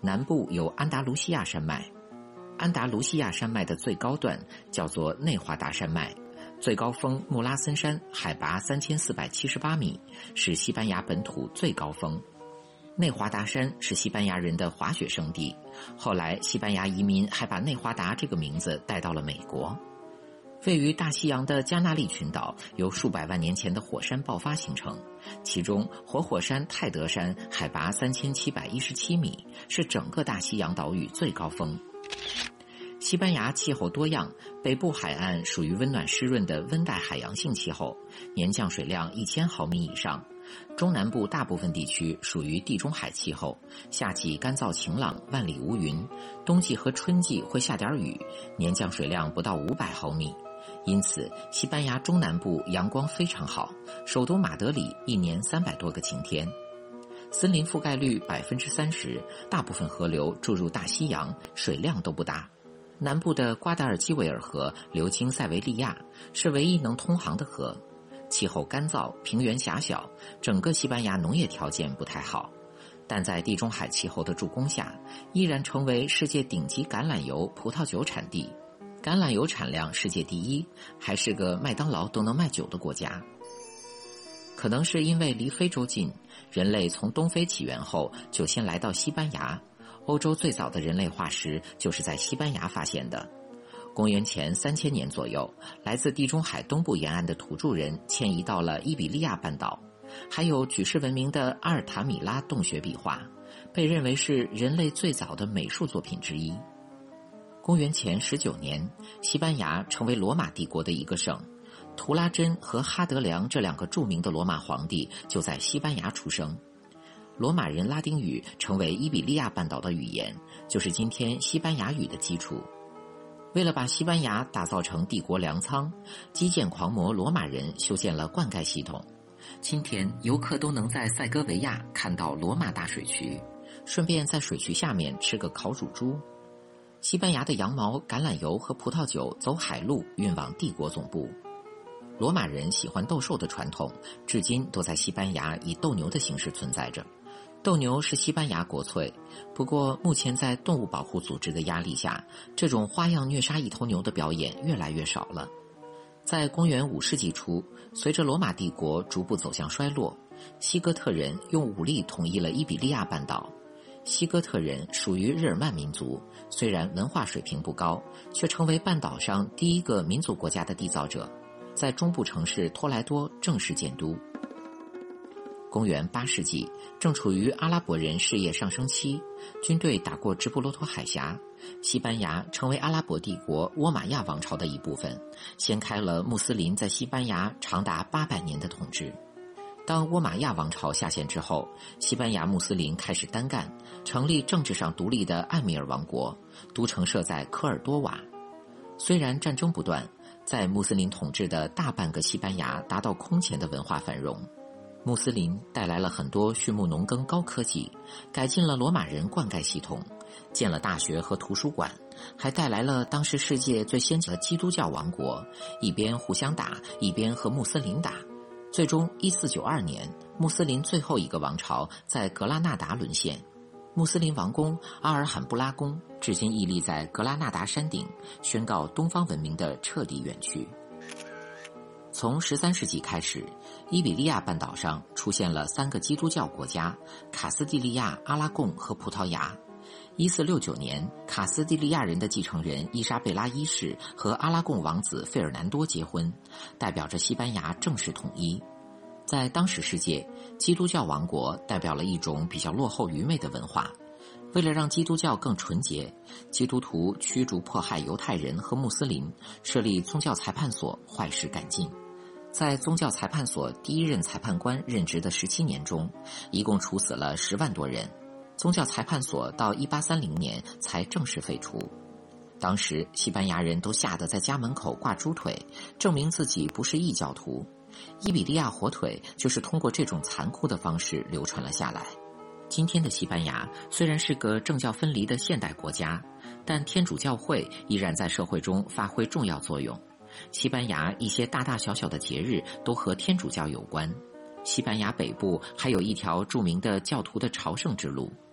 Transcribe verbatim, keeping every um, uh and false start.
南部有安达卢西亚山脉。安达卢西亚山脉的最高段叫做内华达山脉，最高峰穆拉森山海拔三千四百七十八米，是西班牙本土最高峰。内华达山是西班牙人的滑雪圣地，后来西班牙移民还把内华达这个名字带到了美国。位于大西洋的加那利群岛由数百万年前的火山爆发形成，其中活火山泰德山海拔三千七百一十七米，是整个大西洋岛屿最高峰。西班牙气候多样，北部海岸属于温暖湿润的温带海洋性气候，年降水量一千毫米以上。中南部大部分地区属于地中海气候，夏季干燥晴朗，万里无云，冬季和春季会下点雨，年降水量不到五百毫米。因此西班牙中南部阳光非常好，首都马德里一年三百多个晴天。森林覆盖率 百分之三十， 大部分河流注入大西洋，水量都不大。南部的瓜达尔基维尔河流经塞维利亚，是唯一能通航的河。气候干燥，平原狭小，整个西班牙农业条件不太好，但在地中海气候的助攻下，依然成为世界顶级橄榄油、葡萄酒产地。橄榄油产量世界第一，还是个麦当劳都能卖酒的国家。可能是因为离非洲近，人类从东非起源后就先来到西班牙，欧洲最早的人类化石就是在西班牙发现的。公元前三千年左右，来自地中海东部沿岸的土著人迁移到了伊比利亚半岛，还有举世闻名的阿尔塔米拉洞穴壁画，被认为是人类最早的美术作品之一。公元前十九年，西班牙成为罗马帝国的一个省，图拉真和哈德良这两个著名的罗马皇帝就在西班牙出生。罗马人拉丁语成为伊比利亚半岛的语言，就是今天西班牙语的基础。为了把西班牙打造成帝国粮仓，基建狂魔罗马人修建了灌溉系统。今天游客都能在塞戈维亚看到罗马大水渠，顺便在水渠下面吃个烤乳猪。西班牙的羊毛、橄榄油和葡萄酒走海路运往帝国总部。罗马人喜欢斗兽的传统，至今都在西班牙以斗牛的形式存在着。斗牛是西班牙国粹，不过目前在动物保护组织的压力下，这种花样虐杀一头牛的表演越来越少了。在公元五世纪初，随着罗马帝国逐步走向衰落，西哥特人用武力统一了伊比利亚半岛。西哥特人属于日耳曼民族，虽然文化水平不高，却成为半岛上第一个民族国家的缔造者，在中部城市托莱多正式建都。公元八世纪，正处于阿拉伯人事业上升期，军队打过直布罗陀海峡，西班牙成为阿拉伯帝国倭马亚王朝的一部分，掀开了穆斯林在西班牙长达八百年的统治。当倭马亚王朝下线之后，西班牙穆斯林开始单干，成立政治上独立的艾米尔王国，都城设在科尔多瓦。虽然战争不断，在穆斯林统治的大半个西班牙达到空前的文化繁荣。穆斯林带来了很多畜牧农耕高科技，改进了罗马人灌溉系统，建了大学和图书馆，还带来了当时世界最先进的基督教王国，一边互相打，一边和穆斯林打。最终一四九二年，穆斯林最后一个王朝在格拉纳达沦陷。穆斯林王公阿尔罕布拉宫至今屹立在格拉纳达山顶，宣告东方文明的彻底远去。从十三世纪开始，伊比利亚半岛上出现了三个基督教国家：卡斯蒂利亚、阿拉贡和葡萄牙。一四六九年，卡斯蒂利亚人的继承人伊莎贝拉一世和阿拉贡王子费尔南多结婚，代表着西班牙正式统一。在当时世界，基督教王国代表了一种比较落后愚昧的文化。为了让基督教更纯洁，基督徒驱逐迫害犹太人和穆斯林，设立宗教裁判所，坏事赶尽。在宗教裁判所第一任裁判官任职的十七年中，一共处死了十万多人。宗教裁判所到一八三零年才正式废除。当时西班牙人都吓得在家门口挂猪腿，证明自己不是异教徒。伊比利亚火腿就是通过这种残酷的方式流传了下来。今天的西班牙虽然是个政教分离的现代国家，但天主教会依然在社会中发挥重要作用。西班牙一些大大小小的节日都和天主教有关。西班牙北部还有一条著名的教徒的朝圣之路，